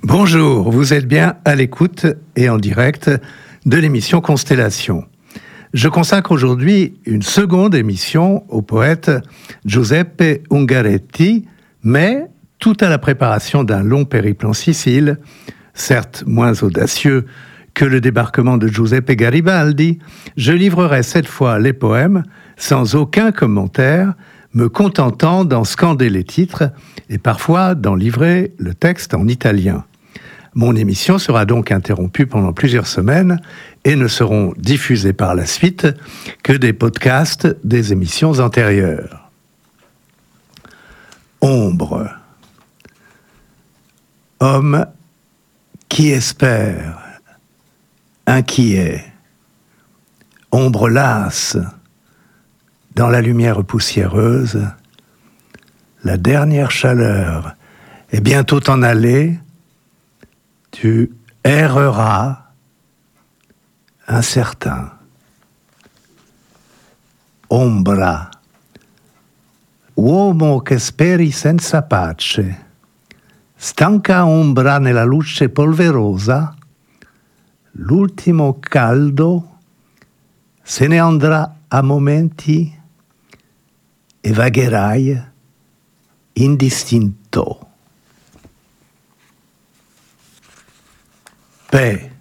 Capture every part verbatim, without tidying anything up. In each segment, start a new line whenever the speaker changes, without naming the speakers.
Bonjour, vous êtes bien à l'écoute et en direct de l'émission Constellation. Je consacre aujourd'hui une seconde émission au poète Giuseppe Ungaretti, mais tout à la préparation d'un long périple en Sicile, certes moins audacieux que le débarquement de Giuseppe Garibaldi, je livrerai cette fois les poèmes sans aucun commentaire, me contentant d'en scander les titres et parfois d'en livrer le texte en italien. Mon émission sera donc interrompue pendant plusieurs semaines et ne seront diffusés par la suite que des podcasts des émissions antérieures. Ombre. Homme qui espère, inquiet, ombre lasse, dans la lumière poussiéreuse, la dernière chaleur est bientôt en allée. Tu erreras, incertain. Ombra, uomo che speri senza pace, stanca ombra nella luce polverosa, l'ultimo caldo se ne andrà a momenti e vagherai indistinto. Paix.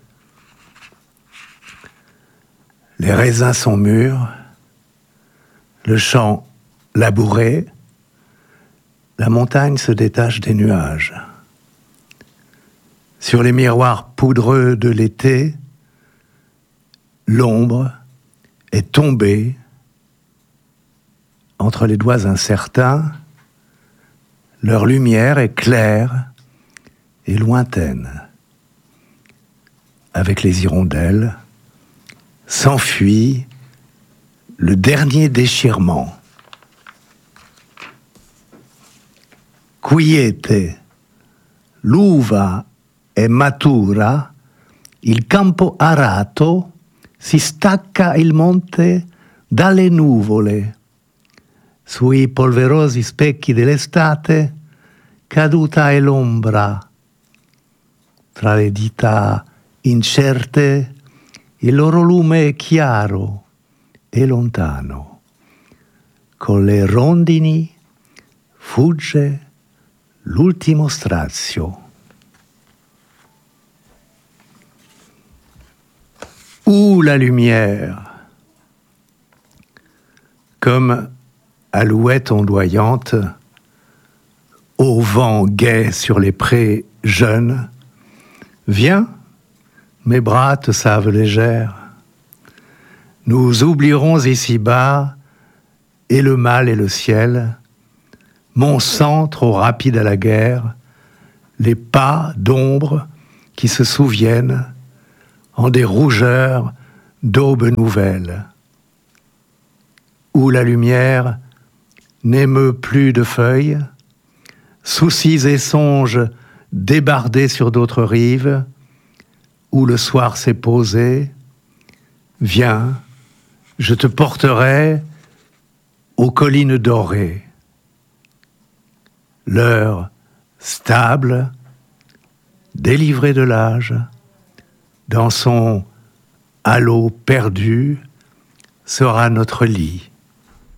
Les raisins sont mûrs, le champ labouré, la montagne se détache des nuages. Sur les miroirs poudreux de l'été, l'ombre est tombée entre les doigts incertains, leur lumière est claire et lointaine. Avec les hirondelles, s'enfuit le dernier déchirement. Quiete, l'uva è matura, il campo arato, si stacca il monte dalle nuvole. Sui polverosi specchi dell'estate, caduta è l'ombra. Tra le dita incerte, il loro lume è chiaro e lontano. Con le rondini fugge l'ultimo strazio. Où la lumière, comme alouette ondoyante, au vent gai sur les prés jeunes, viens, mes bras te savent légère. Nous oublierons ici-bas et le mal et le ciel, mon sang trop rapide à la guerre, les pas d'ombre qui se souviennent en des rougeurs d'aube nouvelle, où la lumière n'émeut plus de feuilles, soucis et songes débardés sur d'autres rives, où le soir s'est posé, viens, je te porterai aux collines dorées. L'heure stable, délivrée de l'âge, dans son halo perdu, sera notre lit.